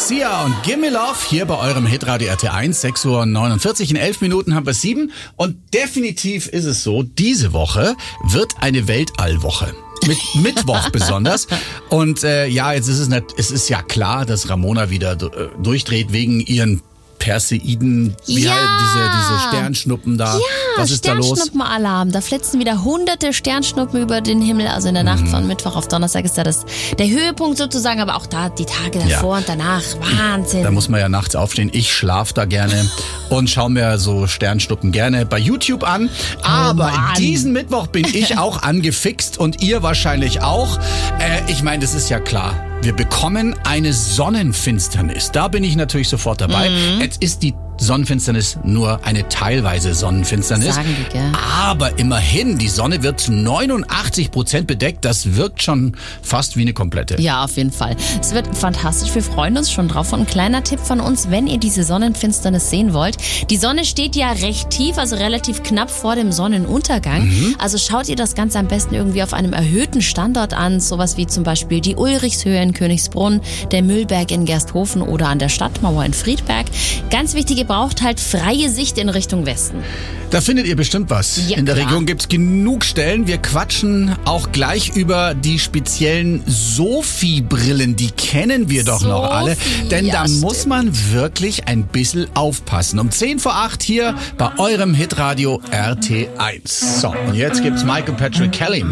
Sia und Gimme Love hier bei eurem Hitradio RT1, 6:49 Uhr. In 11 Minuten haben wir 7. Und definitiv ist es so, diese Woche wird eine Weltallwoche. Mit Mittwoch besonders. Und jetzt ist es ist ja klar, dass Ramona wieder durchdreht wegen ihren Perseiden, diese Sternschnuppen da. Ja, was ist da los? Sternschnuppenalarm. Da flitzen wieder hunderte Sternschnuppen über den Himmel. Also in der Nacht von Mittwoch auf Donnerstag ist da der Höhepunkt sozusagen. Aber auch da die Tage davor und danach. Wahnsinn. Da muss man ja nachts aufstehen. Ich schlafe da gerne und schaue mir so Sternschnuppen gerne bei YouTube an. Aber diesen Mittwoch bin ich auch angefixt und ihr wahrscheinlich auch. Ich meine, das ist ja klar. Wir bekommen eine Sonnenfinsternis. Da bin ich natürlich sofort dabei. Jetzt ist die Sonnenfinsternis nur eine teilweise Sonnenfinsternis. Sagen die, gell? Aber immerhin, die Sonne wird zu 89% bedeckt. Das wirkt schon fast wie eine komplette. Ja, auf jeden Fall. Es wird fantastisch. Wir freuen uns schon drauf. Und ein kleiner Tipp von uns, wenn ihr diese Sonnenfinsternis sehen wollt. Die Sonne steht ja recht tief, also relativ knapp vor dem Sonnenuntergang. Also schaut ihr das Ganze am besten irgendwie auf einem erhöhten Standort an. Sowas wie zum Beispiel die Ulrichshöhe in Königsbrunn, der Mühlberg in Gersthofen oder an der Stadtmauer in Friedberg. Ganz wichtig, ihr braucht halt freie Sicht in Richtung Westen. Da findet ihr bestimmt was. Ja, in der klar. Region gibt's genug Stellen. Wir quatschen auch gleich über die speziellen Sophie-Brillen. Die kennen wir doch noch alle. Denn da muss man wirklich ein bisschen aufpassen. Um 7:50 hier bei eurem Hitradio RT1. So, und jetzt gibt's Michael Patrick Kelly mit